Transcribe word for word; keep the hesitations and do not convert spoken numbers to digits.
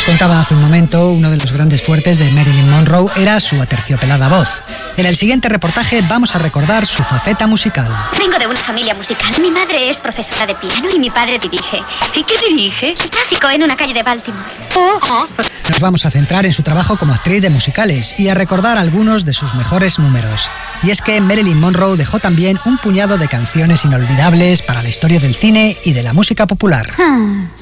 contaba hace un momento, uno de los grandes fuertes de Marilyn Monroe era su aterciopelada voz. En el siguiente reportaje vamos a recordar su faceta musical. Vengo de una familia musical. Mi madre es profesora de piano y mi padre dirige. ¿Y qué dirige? El tráfico en una calle de Baltimore. Oh, oh. Nos vamos a centrar en su trabajo como actriz de musicales y a recordar algunos de sus mejores números. Y es que Marilyn Monroe dejó también un puñado de canciones inolvidables para la historia del cine y de la música popular.